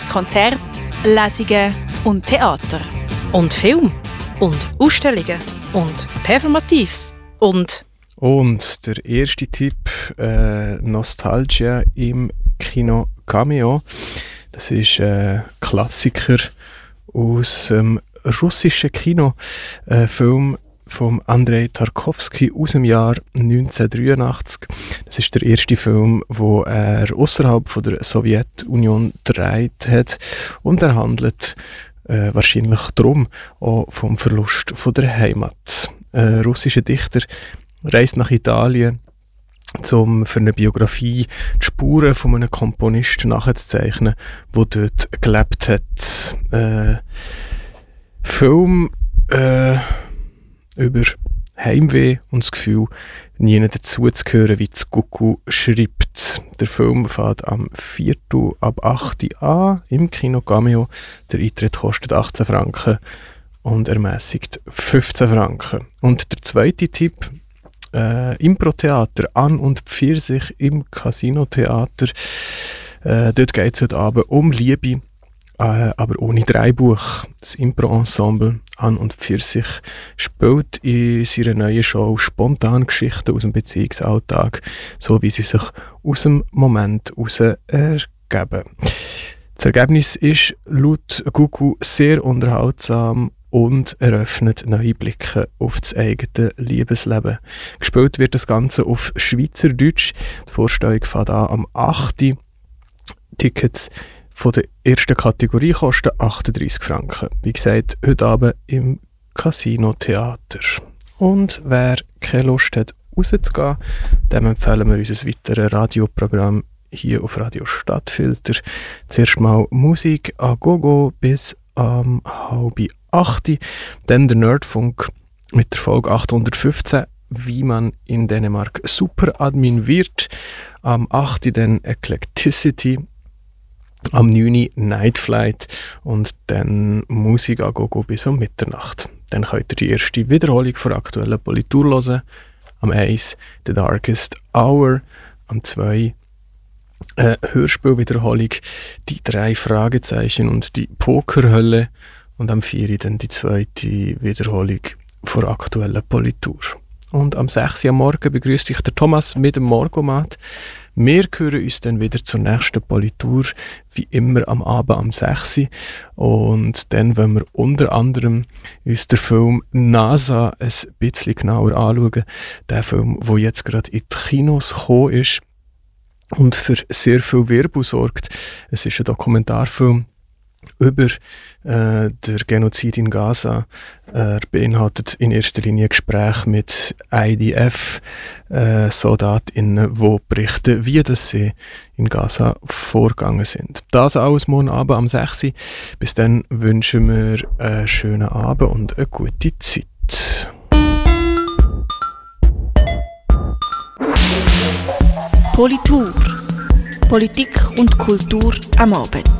Konzerte, Lesungen und Theater. Und Film. Und Ausstellungen. Und Performatives. Und der erste Tipp, Nostalgia im Kino Cameo. Das ist ein Klassiker aus dem russischen Kino. Ein Film von Andrei Tarkovsky aus dem Jahr 1983. Das ist der erste Film, wo er außerhalb von der Sowjetunion gedreht hat, und er handelt wahrscheinlich darum auch vom Verlust von der Heimat. Ein russischer Dichter reist nach Italien, um für eine Biografie die Spuren von einem Komponisten nachzuzeichnen, der dort gelebt hat. Film über Heimweh und das Gefühl, nie dazuzugehören, wie Kuku schreibt. Der Film fängt am 4. ab 8. an im Kino Cameo. Der Eintritt kostet 18 Franken und ermäßigt 15 Franken. Und der zweite Tipp, Impro-Theater An und Pfirsich im Casino-Theater. Dort geht es heute Abend um Liebe, aber ohne Dreibuch. Das Impro-Ensemble An und Pfirsich spielt in seiner neuen Show spontan Geschichten aus dem Beziehungsalltag, so wie sie sich aus dem Moment heraus ergeben. Das Ergebnis ist laut Kuku sehr unterhaltsam und eröffnet neue Blicke auf das eigene Liebesleben. Gespielt wird das Ganze auf Schweizerdeutsch. Die Vorstellung fängt an am 8. Tickets von der ersten Kategorie kosten 38 Franken. Wie gesagt, heute Abend im Casino-Theater. Und wer keine Lust hat, rauszugehen, dem empfehlen wir unser weiteres Radioprogramm hier auf Radio Stadtfilter. Zuerst mal Musik a Gogo bis am 7:30. Dann der Nerdfunk mit der Folge 815, wie man in Dänemark Superadmin wird. Am 8. dann Eclecticity. Am 9. Nightflight und dann Musik a Gogo bis um Mitternacht. Dann könnt ihr die erste Wiederholung von aktuellen Politur hören. Am 1 The Darkest Hour. Am 2 Hörspielwiederholung Die 3 Fragezeichen und die Pokerhölle. Und am 4 dann die zweite Wiederholung von aktuellen Politur. Und am 6 am Morgen begrüßt dich der Thomas mit dem Morgomat. Wir hören uns dann wieder zur nächsten Politur, wie immer am Abend am 6. Und dann wollen wir unter anderem uns den Film NASA ein bisschen genauer anschauen. Der Film, der jetzt gerade in die Kinos gekommen ist und für sehr viel Wirbel sorgt. Es ist ein Dokumentarfilm über der Genozid in Gaza. Er beinhaltet in erster Linie Gespräche mit IDF-SoldatInnen, die berichten, wie das sie in Gaza vorgegangen sind. Das alles morgen Abend am 6. Bis dann wünschen wir einen schönen Abend und eine gute Zeit. Politur. Politik und Kultur am Abend.